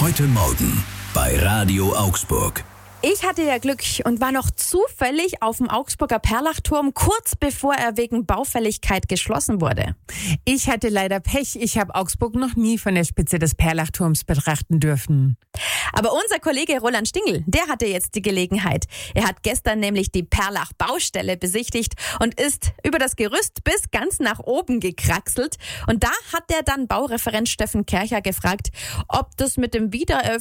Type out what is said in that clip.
Heute Morgen bei Radio Augsburg. Ich hatte ja Glück und war noch zufällig auf dem Augsburger Perlachturm, kurz bevor er wegen Baufälligkeit geschlossen wurde. Ich hatte leider Pech. Ich habe Augsburg noch nie von der Spitze des Perlachturms betrachten dürfen. Aber unser Kollege Roland Stingl, der hatte jetzt die Gelegenheit. Er hat gestern nämlich die Perlach-Baustelle besichtigt und ist über das Gerüst bis ganz nach oben gekraxelt. Und da hat er dann Baureferent Steffen Kercher gefragt, ob das mit dem Wiedereröffnen